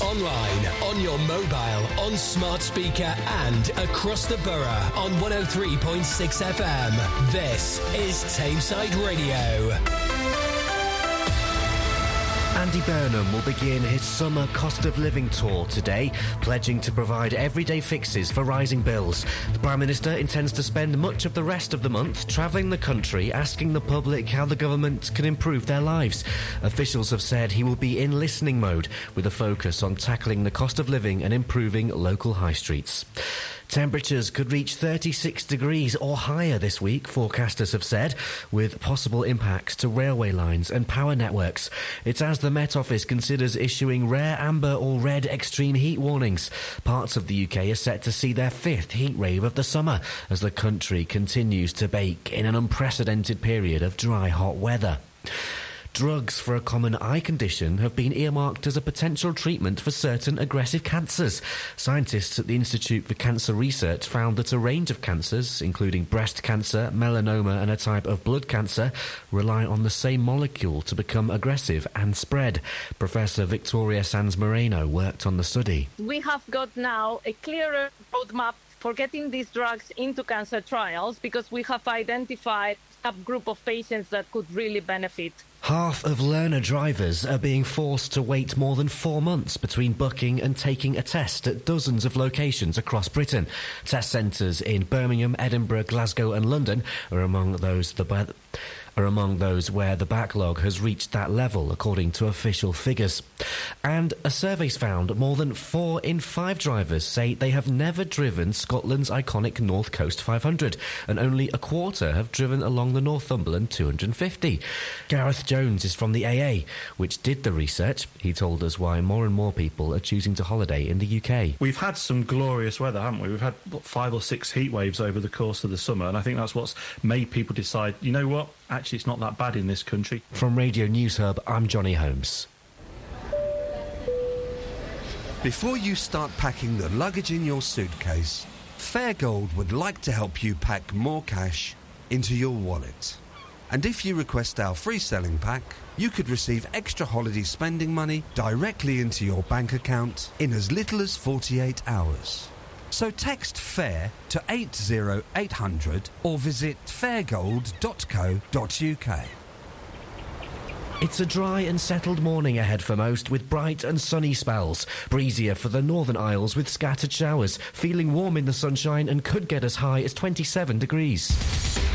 online, on your mobile, on smart speaker and across the borough on 103.6 FM. This is Tameside Radio. Andy Burnham will begin his summer cost of living tour today, pledging to provide everyday fixes for rising bills. The Prime Minister intends to spend much of the rest of the month travelling the country, asking the public how the government can improve their lives. Officials have said he will be in listening mode, with a focus on tackling the cost of living and improving local high streets. Temperatures could reach 36 degrees or higher this week, forecasters have said, with possible impacts to railway lines and power networks. It's as the Met Office considers issuing rare amber or red extreme heat warnings. Parts of the UK are set to see their fifth heat wave of the summer as the country continues to bake in an unprecedented period of dry, hot weather. Drugs for a common eye condition have been earmarked as a potential treatment for certain aggressive cancers. Scientists at the Institute for Cancer Research found that a range of cancers, including breast cancer, melanoma and a type of blood cancer, rely on the same molecule to become aggressive and spread. Professor Victoria Sanz Moreno worked on the study. We have got now a clearer roadmap for getting these drugs into cancer trials because we have identified a group of patients that could really benefit. Half of learner drivers are being forced to wait more than 4 months between booking and taking a test at dozens of locations across Britain. Test centres in Birmingham, Edinburgh, Glasgow and London are among those where the backlog has reached that level, according to official figures. And a survey's found more than 4 in 5 drivers say they have never driven Scotland's iconic North Coast 500, and only a quarter have driven along the Northumberland 250. Gareth Jones is from the AA, which did the research. He told us why more and more people are choosing to holiday in the UK. We've had some glorious weather, haven't we? We've had 5 or 6 heat waves over the course of the summer, and I think that's what's made people decide, you know what, actually it's not that bad in this country. From Radio News Hub, I'm Johnny Holmes. Before you start packing the luggage in your suitcase, Fairgold would like to help you pack more cash into your wallet. And if you request our free selling pack, you could receive extra holiday spending money directly into your bank account in as little as 48 hours. So text FAIR to 80800 or visit fairgold.co.uk. It's a dry and settled morning ahead for most, with bright and sunny spells. Breezier for the Northern Isles with scattered showers. Feeling warm in the sunshine and could get as high as 27 degrees.